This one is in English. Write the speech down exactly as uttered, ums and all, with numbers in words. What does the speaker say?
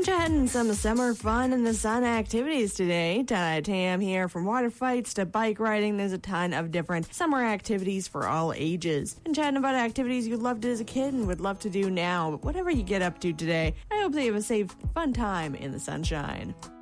Chatting some summer fun in the sun activities today. Tada Tam here. From water fights to bike riding, there's a ton of different summer activities for all ages. And chatting about activities you loved as a kid and would love to do now. But whatever you get up to today, I hope that you have a safe, fun time in the sunshine.